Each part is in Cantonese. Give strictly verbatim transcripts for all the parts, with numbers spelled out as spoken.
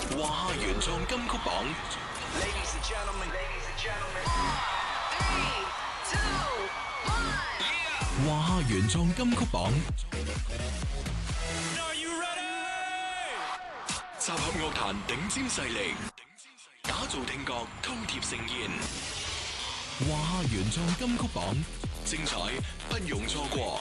華夏原創金曲榜。 Ladies and gentlemen, ladies and gentlemen. Three, two, one. 華夏原創金曲榜， Are you ready? 集合樂壇頂尖勢力，打造聽覺饕餮盛宴。華夏原創金曲榜，精彩不容錯過。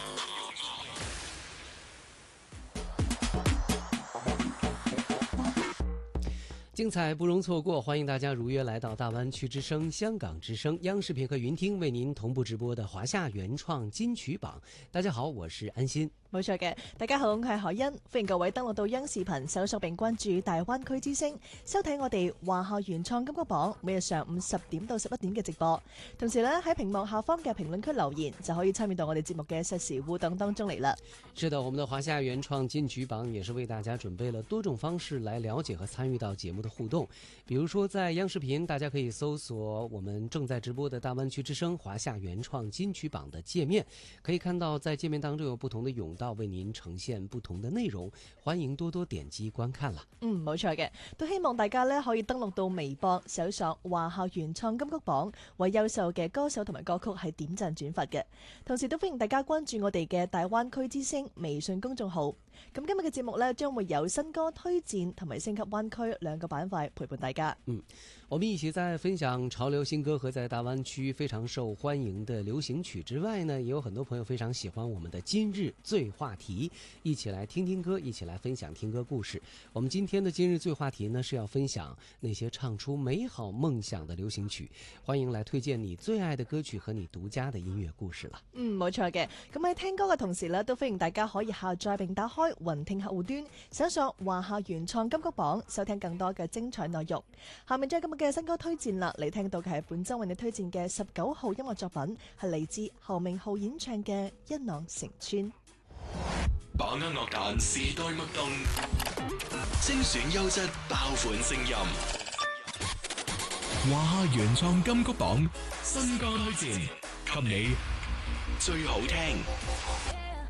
精彩不容錯過，歡迎大家如約來到大灣區之聲、香港之聲、央視片刻雲聽為您同步直播的華夏原創金曲榜。大家好，我是安心。 冇錯嘅，大家好，我係海欣，歡迎各位登錄到央視頻搜索並關注大灣區之聲，收睇我哋華夏原創金曲榜每日上午十點到十一點嘅直播。同時呢，喺屏幕下方嘅評論區留言就可以參與到我哋節目嘅實時互動當中嚟啦。 是的，我們的華夏原創金曲榜也是為大家準備了多種方式來了解和參與到節目的互動。比如說在央視頻，大家可以搜索我們正在直播的大灣區之聲華夏原創金曲榜的界面，可以看到在界面當中有不同的甬道為您呈現不同的內容，歡迎多多點擊觀看啦。 嗯，冇錯嘅，都希望大家呢可以登錄到微博搜索華夏原創金曲榜，為優秀嘅歌手同埋歌曲係點讚轉發嘅。同時都歡迎大家關注我哋嘅大灣區之聲微信公眾號。咁今日嘅節目呢，將會有新歌推薦同埋升級灣區兩個板塊陪伴大家。 嗯，我們一起在分享潮流新歌和在大灣區非常受歡迎的流行曲之外呢，也有很多朋友非常喜歡我們的今日最話題，一起來聽聽歌，一起來分享聽歌故事。我們今天的今日最話題呢，是要分享那些唱出美好夢想的流行曲，歡迎來推薦你最愛的歌曲和你獨家的音樂故事啦。 嗯，冇錯嘅。咁喺聽歌嘅同時呢，都歡迎大家可以下載並打開雲聽客戶端，搜索華夏原創金曲榜，收聽更多嘅精彩內容。下面將今日嘅新歌推薦啦，你聽到嘅係本周為你推薦嘅十九號音樂作品，係嚟自侯明昊演唱嘅《一朗成村》。 把握樂壇時代脈動，精選優質爆款聲音。華夏原創金曲榜新歌推薦，給你最好聽。